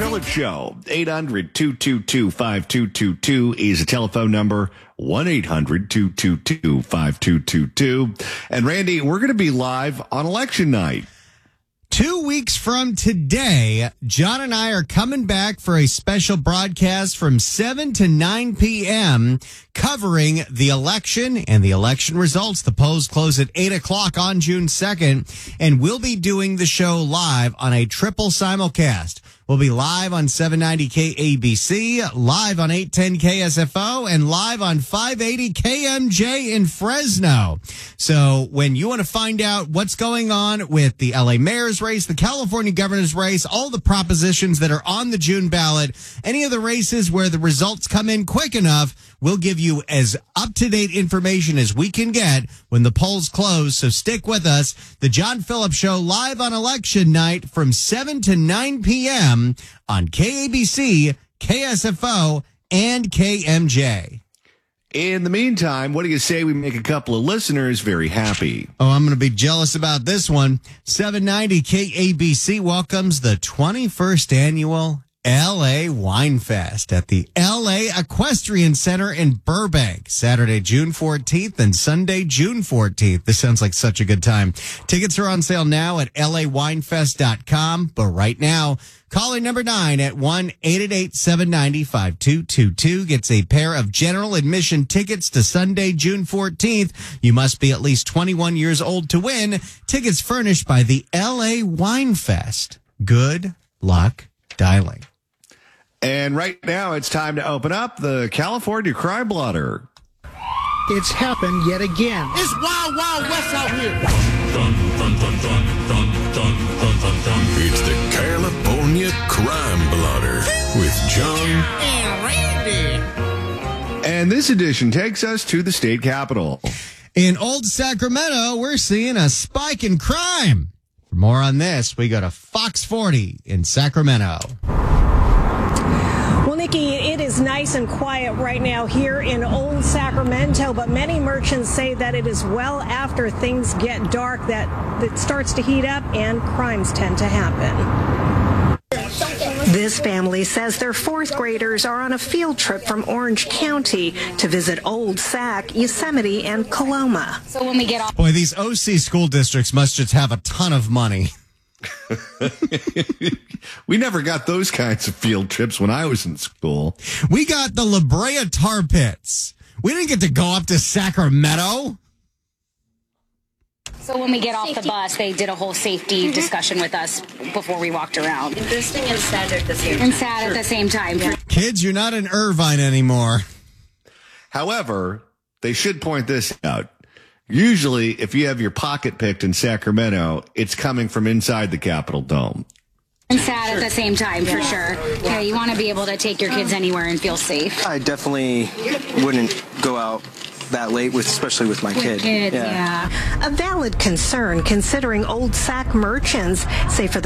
Phillips Show. 800-222-5222 is a telephone number. 1-800-222-5222. And Randy, we're going to be live on election night. 2 weeks from today, John and I are coming back for a special broadcast from 7 to 9 p.m. covering the election and the election results. The polls close at 8 o'clock on June 2nd, and we'll be doing the show live on a triple simulcast. We'll be live on 790 KABC, live on 810 KSFO, and live on 580 KMJ in Fresno. So when you want to find out what's going on with the LA mayor's race, the California governor's race, all the propositions that are on the June ballot, any of the races where the results come in quick enough, we'll give you as up-to-date information as we can get when the polls close. So stick with us. The John Phillips Show live on election night from 7 to 9 p.m. on KABC, KSFO, and KMJ. In the meantime, what do you say we make a couple of listeners very happy? Oh, I'm going to be jealous about this one. 790 KABC welcomes the 21st annual LA Wine Fest at the LA Equestrian Center in Burbank, Saturday, June 14th and Sunday, June 14th. This sounds like such a good time. Tickets are on sale now at lawinefest.com, but right now, calling number 9 at 1-888-790-5222 gets a pair of general admission tickets to Sunday, June 14th. You must be at least 21 years old to win. Tickets furnished by the LA Wine Fest. Good luck dialing. And right now, it's time to open up the California Crime Blotter. It's happened yet again. It's Wild Wild West out here. Dun, dun, dun, dun, dun, dun, dun, dun, dun. It's the California Crime Blotter with John And Randy. And this edition takes us to the state capitol. In Old Sacramento, we're seeing a spike in crime. For more on this, we go to Fox 40 in Sacramento. Well, Nikki, it is nice and quiet right now here in Old Sacramento, but many merchants say that it is well after things get dark that it starts to heat up and crimes tend to happen. This family says their fourth graders are on a field trip from Orange County to visit Old Sac, Yosemite, and Coloma. So when we get off. Boy, these OC school districts must just have a ton of money. We never got those kinds of field trips when I was in school. We got the La Brea Tar Pits. We didn't get to go up to Sacramento. So when we get off the bus, they did a whole safety discussion with us before we walked around. Interesting and sad at the same time. And sad at the same time. Yeah. Kids, you're not in Irvine anymore. However, they should point this out. Usually, if you have your pocket picked in Sacramento, it's coming from inside the Capitol Dome. And sad at the same time, for sure. Yeah, you want to be able to take your kids anywhere and feel safe. I definitely wouldn't go out that late, especially with my kid. Yeah. A valid concern considering Old Sac merchants say for